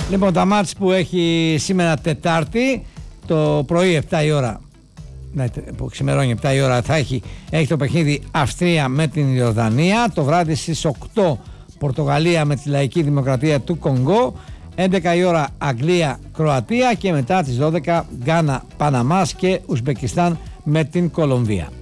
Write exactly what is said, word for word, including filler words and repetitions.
Λοιπόν, τα μάτς που έχει σήμερα Τετάρτη, το πρωί επτά η ώρα, που ξημερώνει επτά η ώρα, θα έχει, έχει το παιχνίδι Αυστρία με την Ιορδανία. Το βράδυ στις οκτώ Πορτογαλία με τη Λαϊκή Δημοκρατία του Κονγκό. έντεκα η ώρα Αγγλία Κροατία και μετά τις δώδεκα Γκάνα Παναμάς και Ουσμπεκιστάν με την Κολομβία.